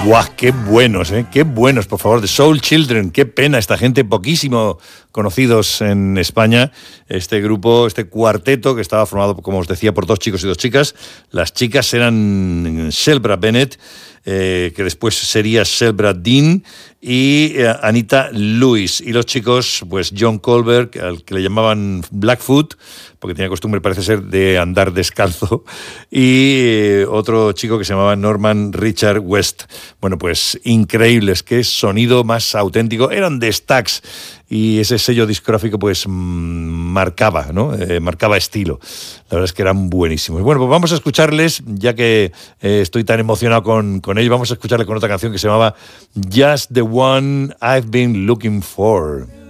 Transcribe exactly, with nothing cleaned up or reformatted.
¡Guau! ¡Qué buenos, eh! ¡Qué buenos, por favor! The Soul Children. ¡Qué pena! Esta gente poquísimo conocidos en España. Este grupo, este cuarteto que estaba formado, como os decía, por dos chicos y dos chicas. Las chicas eran Shelbra Bennett, eh, que después sería Shelbra Dean, y eh, Anita Lewis. Y los chicos, pues John Colbert, al que le llamaban Blackfoot, porque tenía costumbre, parece ser, de andar descalzo, y eh, otro chico que se llamaba Norman Richard West. Bueno, pues increíbles, qué sonido más auténtico. Eran de Stax, y ese sello discográfico pues marcaba, ¿no? Eh, marcaba estilo. La verdad es que eran buenísimos. Bueno, pues vamos a escucharles, ya que eh, estoy tan emocionado con, con ellos, vamos a escucharles con otra canción que se llamaba Just the One I've Been Looking For.